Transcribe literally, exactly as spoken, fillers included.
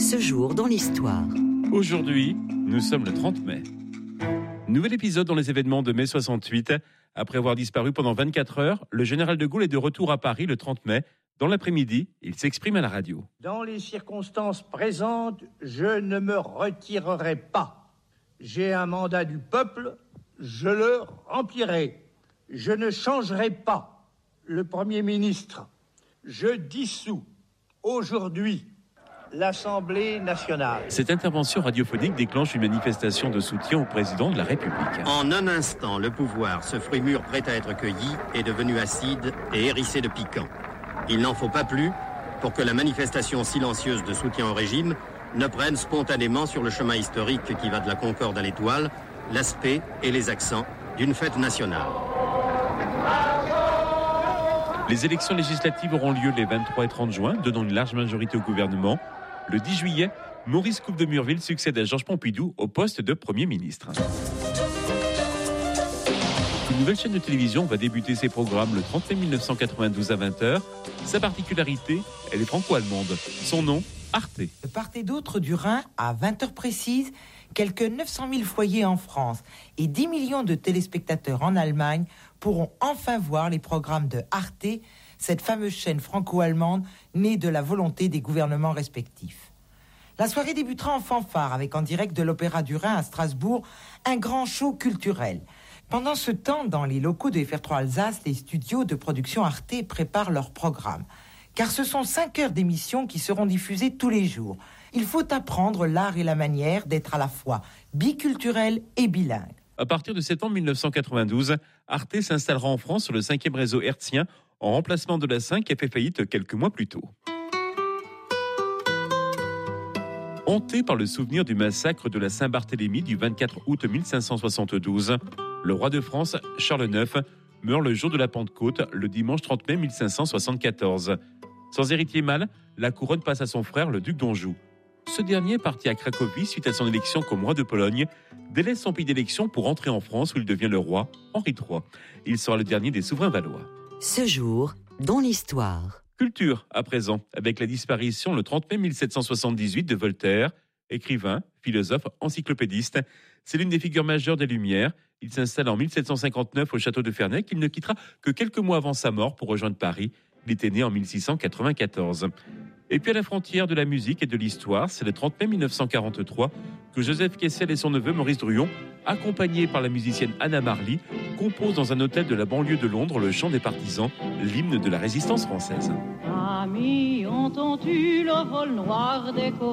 Ce jour dans l'histoire. Aujourd'hui, nous sommes le trente mai. Nouvel épisode dans les événements de mai soixante-huit. Après avoir disparu pendant vingt-quatre heures, le général de Gaulle est de retour à Paris le trente mai. Dans l'après-midi, il s'exprime à la radio. Dans les circonstances présentes, je ne me retirerai pas. J'ai un mandat du peuple, je le remplirai. Je ne changerai pas le Premier ministre. Je dissous aujourd'hui l'Assemblée nationale. Cette intervention radiophonique déclenche une manifestation de soutien au président de la République. En un instant, le pouvoir, ce fruit mûr prêt à être cueilli, est devenu acide et hérissé de piquant. Il n'en faut pas plus pour que la manifestation silencieuse de soutien au régime ne prenne spontanément sur le chemin historique qui va de la Concorde à l'Étoile, l'aspect et les accents d'une fête nationale. Les élections législatives auront lieu les vingt-trois et trente juin, donnant une large majorité au gouvernement. Le dix juillet, Maurice Couve de Murville succède à Georges Pompidou au poste de Premier ministre. Une nouvelle chaîne de télévision va débuter ses programmes le trente mai mille neuf cent quatre-vingt-douze à vingt heures. Sa particularité, elle est franco-allemande. Son nom, Arte. De part et d'autre du Rhin, à vingt heures précises, quelques neuf cent mille foyers en France et dix millions de téléspectateurs en Allemagne pourront enfin voir les programmes de Arte, cette fameuse chaîne franco-allemande née de la volonté des gouvernements respectifs. La soirée débutera en fanfare avec en direct de l'Opéra du Rhin à Strasbourg un grand show culturel. Pendant ce temps, dans les locaux de F R trois Alsace, les studios de production Arte préparent leur programme. Car ce sont cinq heures d'émissions qui seront diffusées tous les jours. Il faut apprendre l'art et la manière d'être à la fois biculturel et bilingue. À partir de septembre mille neuf cent quatre-vingt-douze, Arte s'installera en France sur le cinquième réseau hertzien en remplacement de la cinq qui a fait faillite quelques mois plus tôt. Hanté par le souvenir du massacre de la Saint-Barthélemy du vingt-quatre août mille cinq cent soixante-douze, le roi de France, Charles neuf, meurt le jour de la Pentecôte, le dimanche trente mai mille cinq cent soixante-quatorze. Sans héritier mâle, la couronne passe à son frère, le duc d'Anjou. Ce dernier, parti à Cracovie suite à son élection comme roi de Pologne, délaisse son pays d'élection pour entrer en France où il devient le roi, Henri trois. Il sera le dernier des souverains valois. Ce jour dans l'histoire. Culture, à présent, avec la disparition le trente mai mille sept cent soixante-dix-huit de Voltaire, écrivain, philosophe, encyclopédiste. C'est l'une des figures majeures des Lumières. Il s'installe en mille sept cent cinquante-neuf au château de Ferney, qu'il ne quittera que quelques mois avant sa mort pour rejoindre Paris. Il était né en mille six cent quatre-vingt-quatorze. Et puis à la frontière de la musique et de l'histoire, c'est le trente mai mille neuf cent quarante-trois que Joseph Kessel et son neveu Maurice Druon, accompagnés par la musicienne Anna Marly, composent dans un hôtel de la banlieue de Londres le chant des partisans, l'hymne de la résistance française. Amis, entends-tu le vol noir des